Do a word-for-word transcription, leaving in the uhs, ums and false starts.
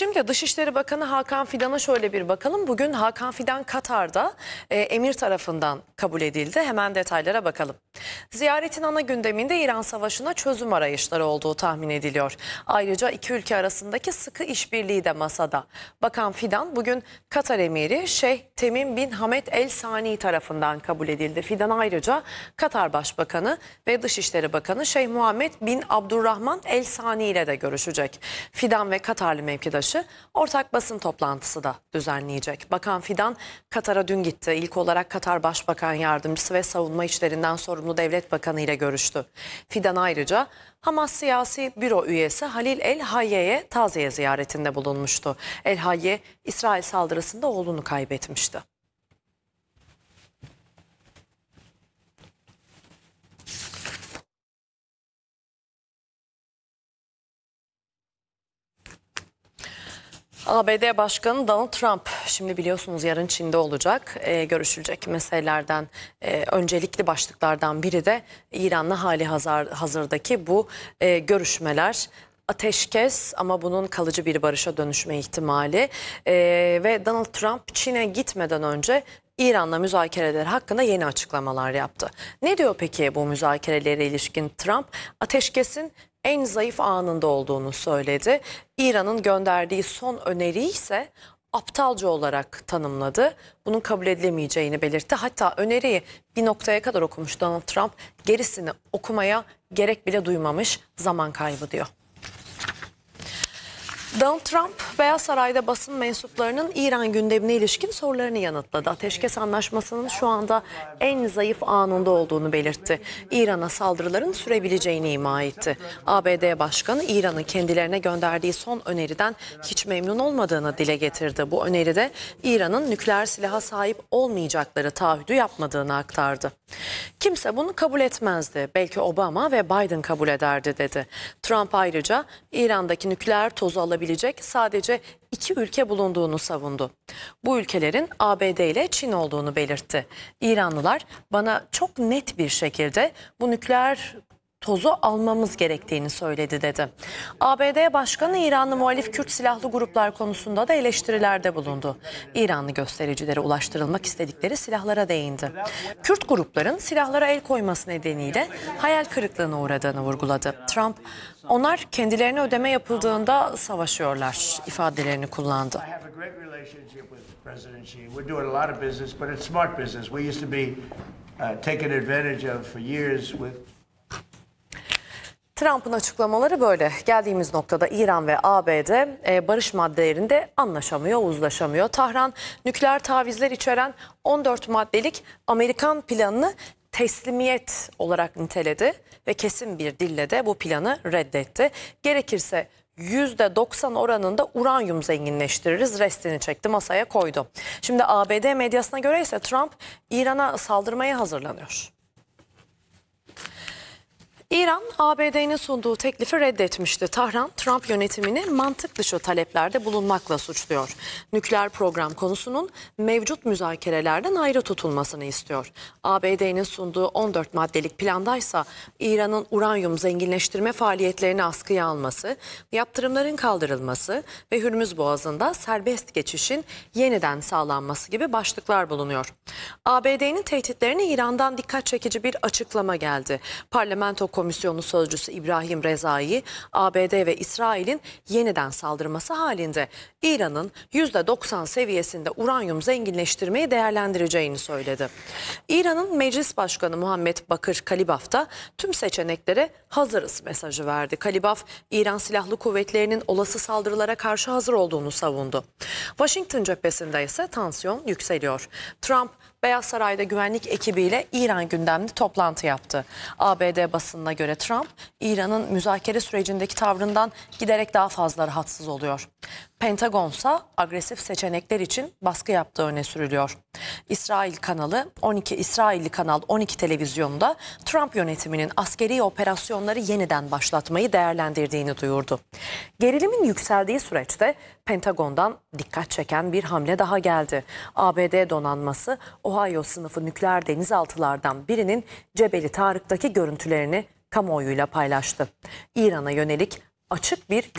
Şimdi Dışişleri Bakanı Hakan Fidan'a şöyle bir bakalım. Bugün Hakan Fidan Katar'da e, emir tarafından kabul edildi. Hemen detaylara bakalım. Ziyaretin ana gündeminde İran Savaşı'na çözüm arayışları olduğu tahmin ediliyor. Ayrıca iki ülke arasındaki sıkı işbirliği de masada. Bakan Fidan bugün Katar emiri Şeyh Temim bin Hamed El Sani tarafından kabul edildi. Fidan ayrıca Katar Başbakanı ve Dışişleri Bakanı Şeyh Muhammed bin Abdurrahman El Sani ile de görüşecek. Fidan ve Katarlı mevkidaşı ortak basın toplantısı da düzenleyecek. Bakan Fidan Katar'a dün gitti. İlk olarak Katar Başbakan Yardımcısı ve Savunma İşlerinden sorumlu Devlet Bakanı ile görüştü. Fidan ayrıca Hamas Siyasi Büro üyesi Halil El Hayye'ye taziye ziyaretinde bulunmuştu. El Hayye, İsrail saldırısında oğlunu kaybetmişti. A B D Başkanı Donald Trump şimdi biliyorsunuz yarın Çin'de olacak. Ee, görüşülecek meselelerden e, öncelikli başlıklardan biri de İran'la hali hazır, hazırdaki bu e, görüşmeler. Ateşkes ama bunun kalıcı bir barışa dönüşme ihtimali ee, ve Donald Trump Çin'e gitmeden önce İran'la müzakereler hakkında yeni açıklamalar yaptı. Ne diyor peki bu müzakerelere ilişkin Trump? Ateşkesin en zayıf anında olduğunu söyledi. İran'ın gönderdiği son öneriyi ise aptalca olarak tanımladı. Bunun kabul edilemeyeceğini belirtti. Hatta öneriyi bir noktaya kadar okumuş Donald Trump. Gerisini okumaya gerek bile duymamış, zaman kaybı diyor. Donald Trump, Beyaz Saray'da basın mensuplarının İran gündemine ilişkin sorularını yanıtladı. Ateşkes Anlaşması'nın şu anda en zayıf anında olduğunu belirtti. İran'a saldırıların sürebileceğini ima etti. A B D Başkanı İran'ın kendilerine gönderdiği son öneriden hiç memnun olmadığını dile getirdi. Bu öneride İran'ın nükleer silaha sahip olmayacakları taahhüdü yapmadığını aktardı. Kimse bunu kabul etmezdi. Belki Obama ve Biden kabul ederdi dedi. Trump ayrıca İran'daki nükleer tozu alabilecek sadece iki ülke bulunduğunu savundu. Bu ülkelerin A B D ile Çin olduğunu belirtti. İranlılar bana çok net bir şekilde bu nükleer tozu almamız gerektiğini söyledi dedi. A B D Başkanı İranlı muhalif Kürt silahlı gruplar konusunda da eleştirilerde bulundu. İranlı göstericilere ulaştırılmak istedikleri silahlara değindi. Kürt grupların silahlara el koyması nedeniyle hayal kırıklığına uğradığını vurguladı. Trump, onlar kendilerine ödeme yapıldığında savaşıyorlar ifadelerini kullandı. Trump'ın açıklamaları böyle. Geldiğimiz noktada İran ve A B D e, barış maddelerinde anlaşamıyor, uzlaşamıyor. Tahran nükleer tavizler içeren on dört maddelik Amerikan planını teslimiyet olarak niteledi ve kesin bir dille de bu planı reddetti. Gerekirse yüzde doksan oranında uranyum zenginleştiririz restini çekti, masaya koydu. Şimdi A B D medyasına göre ise Trump İran'a saldırmaya hazırlanıyor. İran, A B D'nin sunduğu teklifi reddetmişti. Tahran, Trump yönetimini mantık dışı taleplerde bulunmakla suçluyor. Nükleer program konusunun mevcut müzakerelerden ayrı tutulmasını istiyor. A B D'nin sunduğu on dört maddelik plandaysa İran'ın uranyum zenginleştirme faaliyetlerini askıya alması, yaptırımların kaldırılması ve Hürmüz Boğazı'nda serbest geçişin yeniden sağlanması gibi başlıklar bulunuyor. A B D'nin tehditlerine İran'dan dikkat çekici bir açıklama geldi. Parlamento Komisyonu Sözcüsü İbrahim Rezai, A B D ve İsrail'in yeniden saldırması halinde İran'ın yüzde doksan seviyesinde uranyum zenginleştirmeyi değerlendireceğini söyledi. İran'ın Meclis Başkanı Muhammed Bakır Kalibaf da tüm seçeneklere hazırız mesajı verdi. Kalibaf, İran Silahlı Kuvvetleri'nin olası saldırılara karşı hazır olduğunu savundu. Washington cephesinde ise tansiyon yükseliyor. Trump, Beyaz Saray'da güvenlik ekibiyle İran gündemli toplantı yaptı. A B D basınına göre Trump, İran'ın müzakere sürecindeki tavrından giderek daha fazla rahatsız oluyor. Pentagon'sa agresif seçenekler için baskı yaptığı öne sürülüyor. İsrail kanalı on iki İsrailli Kanal on iki televizyonda Trump yönetiminin askeri operasyonları yeniden başlatmayı değerlendirdiğini duyurdu. Gerilimin yükseldiği süreçte Pentagon'dan dikkat çeken bir hamle daha geldi. A B D donanması Ohio sınıfı nükleer denizaltılardan birinin Cebeli Tarık'taki görüntülerini kamuoyuyla paylaştı. İran'a yönelik açık bir